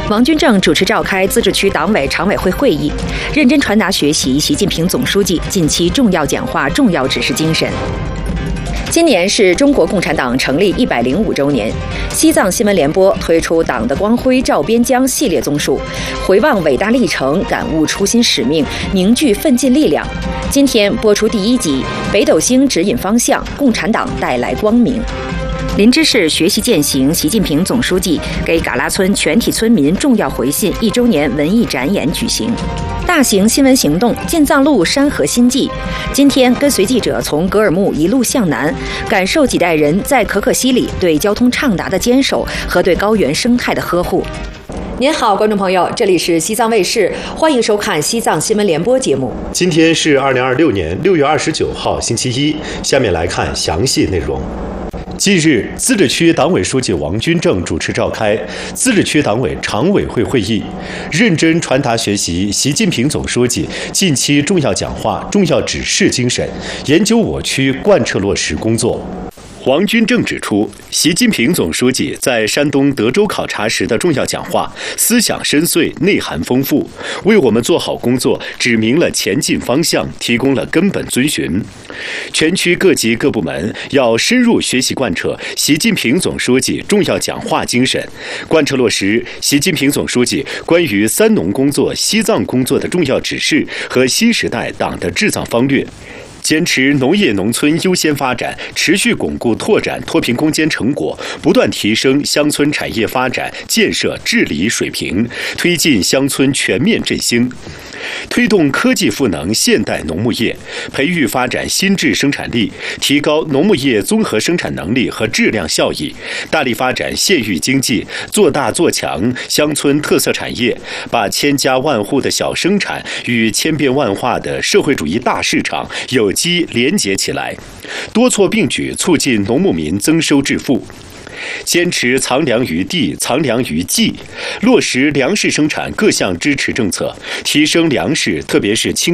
王军正主持召开自治区党委常委会会议，认真传达学习习近平总书记近期重要讲话、重要指示精神。今年是中国共产党成立105周年，西藏新闻联播推出《党的光辉照边疆》系列综述，回望伟大历程，感悟初心使命，凝聚奋进力量。今天播出第1集《北斗星指引方向，共产党带来光明》。林芝市学习践行习近平总书记给嘎拉村全体村民重要回信1周年文艺展演举行。大型新闻行动进藏路山河新纪，今天跟随记者从格尔木一路向南，感受几代人在可可西里对交通畅达的坚守和对高原生态的呵护。您好，观众朋友，这里是西藏卫视，欢迎收看西藏新闻联播节目。 今天是2026年6月29号，星期一。下面来看详细内容。近日，自治区党委书记王军正主持召开自治区党委常委会会议，认真传达学习习近平总书记近期重要讲话、重要指示精神，研究我区贯彻落实工作。王军正指出，习近平总书记在山东德州考察时的重要讲话，思想深邃，内涵丰富，为我们做好工作指明了前进方向，提供了根本遵循。全区各级各部门要深入学习贯彻习近平总书记重要讲话精神，贯彻落实习近平总书记关于三农工作、西藏工作的重要指示和新时代党的治藏方略。坚持农业农村优先发展，持续巩固拓展脱贫攻坚成果，不断提升乡村产业发展建设治理水平，推进乡村全面振兴。推动科技赋能现代农牧业，培育发展新质生产力，提高农牧业综合生产能力和质量效益，大力发展县域经济，做大做强乡村特色产业，把千家万户的小生产与千变万化的社会主义大市场有机连结起来，多措并举促进农牧民增收致富。坚持藏粮于地、藏粮于技，落实粮食生产各项支持政策，提升粮食特别是青